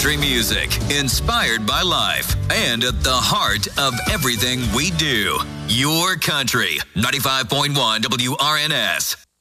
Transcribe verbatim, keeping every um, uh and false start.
country music, inspired by life, and at the heart of everything we do. Your country, ninety-five point one W R N S.